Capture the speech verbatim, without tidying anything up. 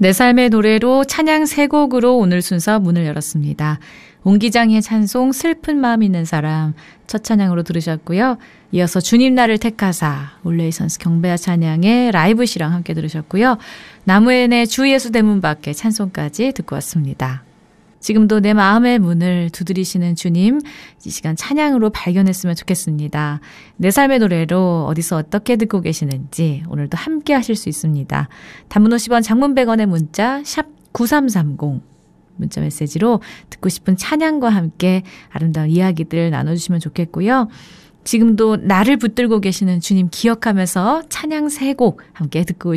내 삶의 노래로 찬양 세 곡으로 오늘 순서 문을 열었습니다. 옹기장의 찬송 슬픈 마음 있는 사람 첫 찬양으로 들으셨고요. 이어서 주님 나를 택하사 올레이선스 경배와 찬양의 라이브 시랑 함께 들으셨고요. 나무엔의 주 예수 대문 밖에 찬송까지 듣고 왔습니다. 지금도 내 마음의 문을 두드리시는 주님, 이 시간 찬양으로 발견했으면 좋겠습니다. 내 삶의 노래로 어디서 어떻게 듣고 계시는지 오늘도 함께 하실 수 있습니다. 단문 오십 원, 장문 백 원의 문자 샵 구삼삼공 문자 메시지로 듣고 싶은 찬양과 함께 아름다운 이야기들 나눠주시면 좋겠고요. 지금도 나를 붙들고 계시는 주님 기억하면서 찬양 세 곡 함께 듣고